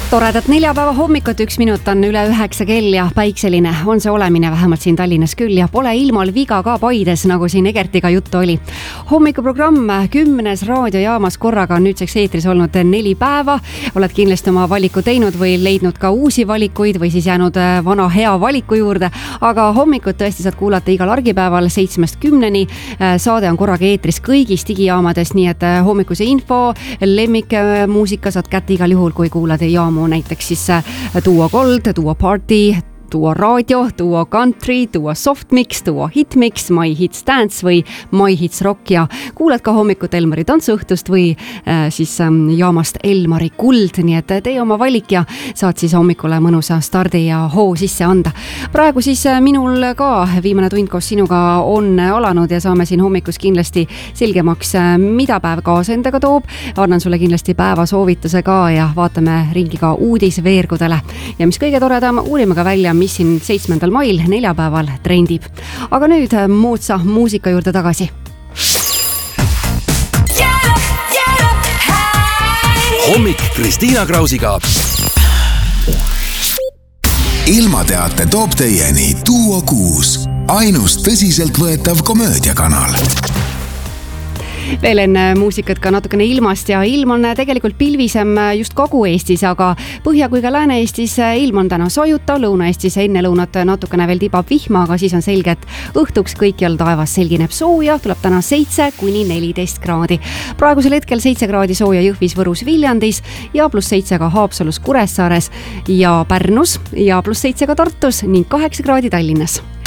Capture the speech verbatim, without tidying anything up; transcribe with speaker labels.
Speaker 1: Toredat neljapäeva hommikut, üks minut on üle üheksa kell ja päikseline on see olemine vähemalt siin Tallinnas küll ja pole ilmal viga ka Paides, nagu siin Egertiga juttu oli. Hommikuprogramm kümnes raadiojaamas korraga on nüüdseks eetris olnud neli päeva. Oled kindlasti oma valiku teinud või leidnud ka uusi valikuid või siis jäänud vana hea valiku juurde, aga hommikut tõesti saad kuulata igal argipäeval seitsmest kümneni. Saade on korraga eetris kõigis digijaamades, nii et hommikuse info, lemmik muusika saad kätte igal juhul, kui kuulad jaamu, näiteks siis Duo Gold, Duo Party, Duo Radio, Duo Country, Duo Softmix, Duo Hitmix, My Hits Dance või My Hits Rock ja kuulad ka hommikut Elmari tantsuõhtust või äh, siis ähm, jaamast Elmari Kuld, nii et tee oma valik ja saad siis hommikule mõnusa stardi ja hoo sisse anda. Praegu siis minul ka viimane tund koos sinuga on alanud ja saame siin hommikus kindlasti selgemaks, mida päev kaasa endaga toob. Annan sulle kindlasti päeva soovituse ka ja vaatame ringi ka uudisveergudele ja mis kõige toredam, uurime ka välja, mis siin seitsmendal mail neljapäeval trendib. Aga nüüd moodsa muusika juurde tagasi.
Speaker 2: Hommik Kristiina Krausiga.
Speaker 3: Ilmateate toob teieni Duo kuus, ainus tõsiselt võetav komöödiakanal.
Speaker 1: Veel enne muusikat ka natukene ilmast ja ilm on tegelikult pilvisem just Kagu-Eestis, aga Põhja- kui ka Lääne-Eestis ilm on täna sojuta, Lõuna-Eestis enne lõunat natukene veel tibab vihma, aga siis on selge, et õhtuks kõikjal taevas selgineb sooja, tuleb täna seitse kuni neliteist kraadi. Praegusel hetkel seitse kraadi sooja Jõhvis, Võrus, Viljandis ja pluss seitse ka Haapsalus, Kuressaares ja Pärnus ja pluss seitse ka Tartus ning kaheksa kraadi Tallinnas.